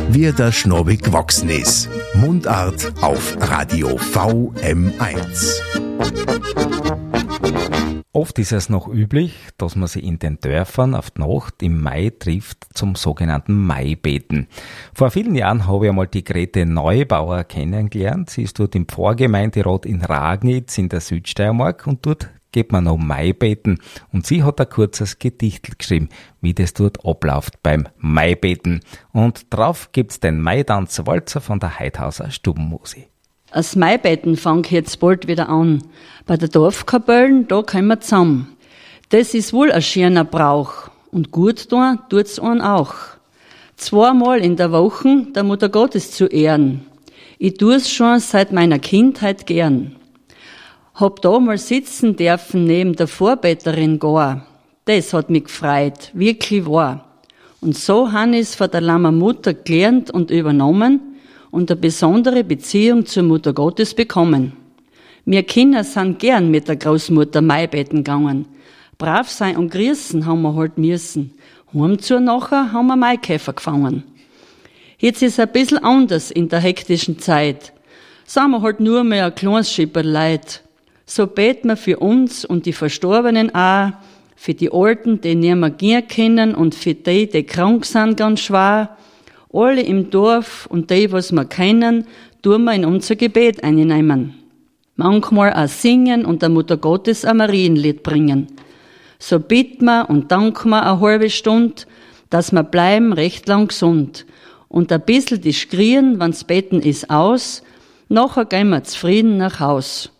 wie der Schnabel gewachsen ist. Mundart auf Radio VM1. Oft ist es noch üblich, dass man sich in den Dörfern auf die Nacht im Mai trifft zum sogenannten Maibeten. Vor vielen Jahren habe ich einmal die Grete Neubauer kennengelernt. Sie ist dort im Pfarrgemeinderat in Ragnitz in der Südsteiermark und dort geht man noch Maibeten. Und sie hat ein kurzes Gedicht geschrieben, wie das dort abläuft beim Maibeten. Und drauf gibt's den Maitanz-Walzer von der Heidhauser Stubenmusik. Das Maibeten fängt jetzt bald wieder an. Bei der Dorfkapellen, da kommen wir zusammen. Das ist wohl ein schöner Brauch. Und gut tun tut's einen auch. 2-mal in der Woche der Mutter Gottes zu ehren. Ich tu's schon seit meiner Kindheit gern. Hab da mal sitzen dürfen neben der Vorbeterin gar. Das hat mich gefreut, wirklich wahr. Und so han ich's von der Lammer Mutter gelernt und übernommen und eine besondere Beziehung zur Mutter Gottes bekommen. Wir Kinder sind gern mit der Großmutter Maibeten gegangen. Brav sein und grüßen haben wir halt müssen. Heimzu nachher haben wir Maikäfer gefangen. Jetzt ist ein bisschen anders in der hektischen Zeit. Sind wir halt nur mehr ein kleines Schipperl Leid. So beten wir für uns und die Verstorbenen auch, für die Alten, die nicht mehr gehen können und für die krank sind ganz schwer. Alle im Dorf und die, was wir kennen, tun wir in unser Gebet einnehmen. Manchmal auch singen und der Mutter Gottes ein Marienlied bringen. So bitten wir und danken wir eine halbe Stunde, dass wir bleiben recht lang gesund. Und ein bisschen die Skrien, wenn's Beten ist, aus. Nachher gehen wir zufrieden nach Haus.